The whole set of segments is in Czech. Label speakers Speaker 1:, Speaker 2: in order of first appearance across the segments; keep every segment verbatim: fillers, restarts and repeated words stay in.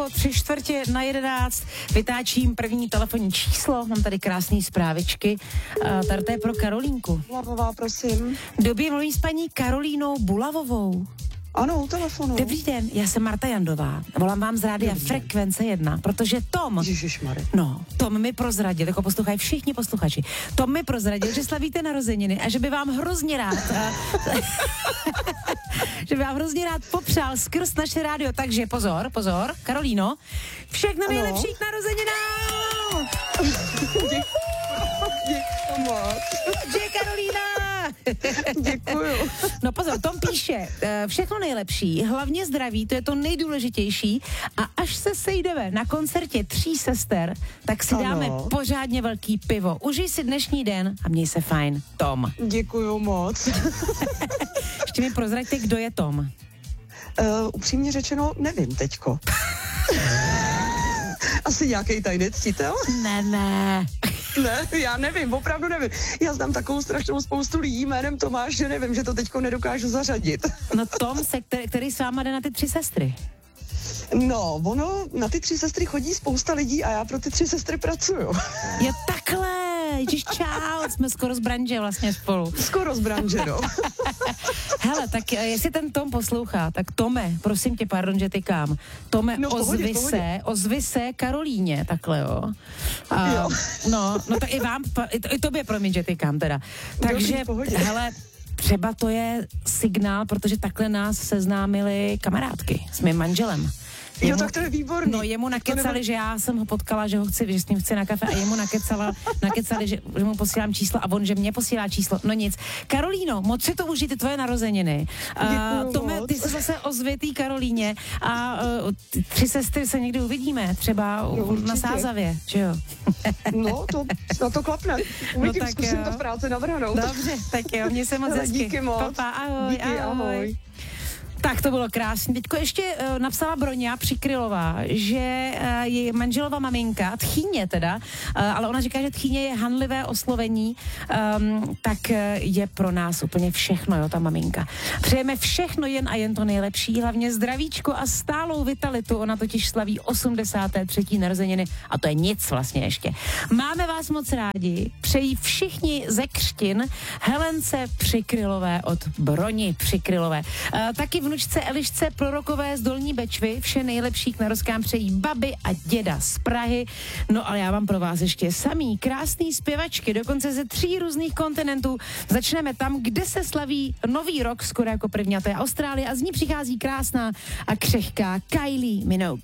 Speaker 1: Po tři čtvrtě na jedenáct vytáčím první telefonní číslo, mám tady krásné zprávičky. Uh, tady to je pro Karolínku.
Speaker 2: Bulavová, prosím.
Speaker 1: Dobrý, mluvím s paní Karolínou Bulavovou.
Speaker 2: Ano, u telefonu.
Speaker 1: Dobrý den, já jsem Marta Jandová. Volám vám z rádia
Speaker 2: Dobrý
Speaker 1: Frekvence jedna, protože Tom...
Speaker 2: Ježišmarja.
Speaker 1: No, Tom mi prozradil, jako poslouchají všichni posluchači, Tom mi prozradil, že slavíte narozeniny a že by vám hrozně rád... A, že by vám hrozně rád popřál skrz naše rádio, takže pozor, pozor, Karolíno, všechno nejlepší k narozeninám!
Speaker 2: Děkuju moc.
Speaker 1: Že Karolína!
Speaker 2: Děkuju.
Speaker 1: No pozor, Tom píše, všechno nejlepší, hlavně zdraví, to je to nejdůležitější a až se sejdeme na koncertě Tří sester, tak si
Speaker 2: ano.
Speaker 1: dáme pořádně velký pivo. Užij si dnešní den a měj se fajn, Tom.
Speaker 2: Děkuju moc.
Speaker 1: Ještě mi prozraďte, kdo je Tom.
Speaker 2: Uh, upřímně řečeno, nevím teďko. Asi nějaký tajný ctitel?
Speaker 1: Ne, ne.
Speaker 2: Ne, já nevím, opravdu nevím. Já znám takovou strašnou spoustu lidí jménem Tomáš, že nevím, že to teďko nedokážu zařadit.
Speaker 1: No Tom, se, který, který s váma jde na ty tři sestry.
Speaker 2: No, ono, na ty tři sestry chodí spousta lidí a já pro ty tři sestry pracuju.
Speaker 1: Je takhle, ježiš, čau, jsme skoro z branže vlastně spolu.
Speaker 2: Skoro z branže, no.
Speaker 1: Hele, tak jestli ten Tom poslouchá, tak Tome, prosím tě, pardon, že tykám. Tome,
Speaker 2: no, pohodě,
Speaker 1: ozvi
Speaker 2: pohodě.
Speaker 1: se, ozvi se Karolíně, takhle, jo. A,
Speaker 2: jo.
Speaker 1: No, no tak i vám, i, to, i tobě, promiň, že tykám teda. Takže,
Speaker 2: Dobrý,
Speaker 1: hele, třeba to je signál, protože takhle nás seznámili kamarádky s mým manželem.
Speaker 2: Jo, tak to je výborný.
Speaker 1: No, jemu nakecali, že já jsem ho potkala, že ho chci, že s ním chci na kafe a jemu nakecala, nakecali, že, že mu posílám číslo a on, že mě posílá číslo. No nic. Karolíno, moc si to užij, ty tvoje narozeniny. Uh, Tome, ty se zase ozvi tý Karolíně a uh, ty tři sestry se někdy uvidíme, třeba
Speaker 2: jo,
Speaker 1: na Sázavě, že jo?
Speaker 2: No, to, na to klapne. Uvidím,
Speaker 1: no, tak
Speaker 2: zkusím
Speaker 1: jo.
Speaker 2: to v práci navrhnout.
Speaker 1: Dobře, tak jo, mě se moc hezky.
Speaker 2: Díky moc.
Speaker 1: Papa, ahoj,
Speaker 2: Díky, ahoj. ahoj.
Speaker 1: Tak to bylo krásné. Teďko ještě uh, napsala Broňa Přikrylová, že uh, je manželova maminka, tchýně teda, uh, ale ona říká, že tchýně je hanlivé oslovení, um, tak uh, je pro nás úplně všechno, jo, ta maminka. Přejeme všechno jen a jen to nejlepší, hlavně zdravíčko a stálou vitalitu. Ona totiž slaví osmdesáté třetí narozeniny a to je nic vlastně ještě. Máme vás moc rádi, přejí všichni ze křtin Helence Přikrylové od Broni Přikrylové. Uh, taky vnučce Elišce Prorokové z Dolní Bečvy, vše nejlepší k narozkám přejí babi a děda z Prahy. No ale já mám pro vás ještě samý krásný zpěvačky, dokonce ze tří různých kontinentů. Začneme tam, kde se slaví nový rok, skoro jako první, a to je Austrálie, a z ní přichází krásná a křehká Kylie Minogue.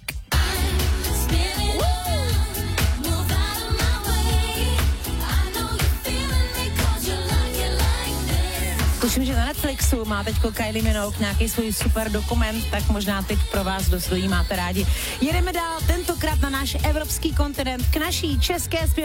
Speaker 1: Tuším, že na Netflixu má teďko Kylie Minogue nějaký svůj super dokument, tak možná teď pro vás, kdo ji máte rádi. Jedeme dál, tentokrát na náš evropský kontinent, k naší české zpěvačce.